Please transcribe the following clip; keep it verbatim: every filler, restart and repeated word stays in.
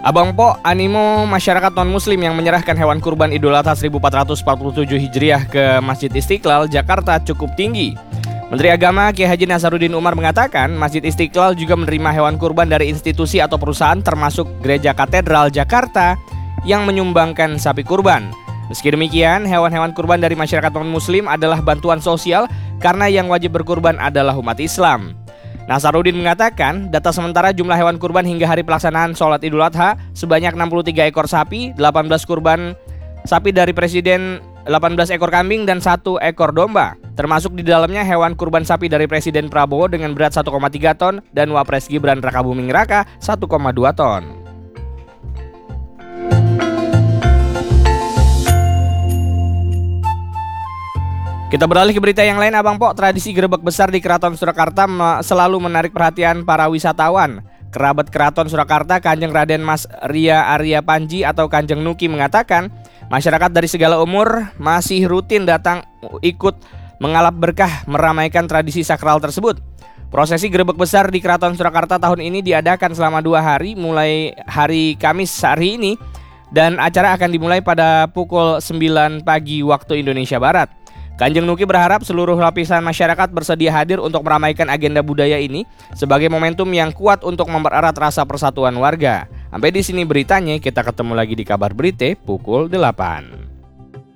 Abang Po, animo masyarakat non-muslim yang menyerahkan hewan kurban Idul Adha seribu empat ratus empat puluh tujuh Hijriah ke Masjid Istiqlal, Jakarta cukup tinggi. Menteri Agama Kiai Haji Nasaruddin Umar mengatakan Masjid Istiqlal juga menerima hewan kurban dari institusi atau perusahaan termasuk Gereja Katedral Jakarta yang menyumbangkan sapi kurban. Meski demikian, hewan-hewan kurban dari masyarakat non-muslim adalah bantuan sosial karena yang wajib berkurban adalah umat Islam. Nasaruddin mengatakan, data sementara jumlah hewan kurban hingga hari pelaksanaan sholat Idul Adha sebanyak enam puluh tiga ekor sapi, delapan belas kurban sapi dari Presiden, delapan belas ekor kambing, dan satu ekor domba. Termasuk di dalamnya hewan kurban sapi dari Presiden Prabowo dengan berat satu koma tiga ton dan Wapres Gibran Rakabuming Raka satu koma dua ton. Kita beralih ke berita yang lain, Abang Po. Tradisi grebek besar di Keraton Surakarta selalu menarik perhatian para wisatawan. Kerabat Keraton Surakarta Kanjeng Raden Mas Ria Arya Panji atau Kanjeng Nuki mengatakan, masyarakat dari segala umur masih rutin datang ikut mengalap berkah meramaikan tradisi sakral tersebut. Prosesi grebek besar di Keraton Surakarta tahun ini diadakan selama dua hari, mulai hari Kamis hari ini, dan acara akan dimulai pada pukul sembilan pagi waktu Indonesia Barat. Kanjeng Nuki berharap seluruh lapisan masyarakat bersedia hadir untuk meramaikan agenda budaya ini sebagai momentum yang kuat untuk mempererat rasa persatuan warga. Sampai di sini beritanya, kita ketemu lagi di Kabar Berita pukul delapan.